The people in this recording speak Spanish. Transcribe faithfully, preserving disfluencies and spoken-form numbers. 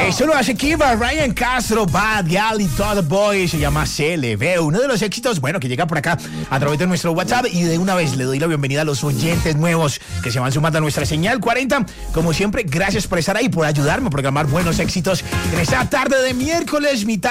Esto lo hace Kiva, Ryan Castro, Bad Gal y todo Boy. Se llama C L B. Uno de los éxitos, bueno, que llega por acá a través de nuestro WhatsApp. Y de una vez le doy la bienvenida a los oyentes nuevos que se van sumando a nuestra señal cuarenta. Como siempre, gracias por estar ahí, por ayudarme a programar buenos éxitos en esta tarde de miércoles, mitad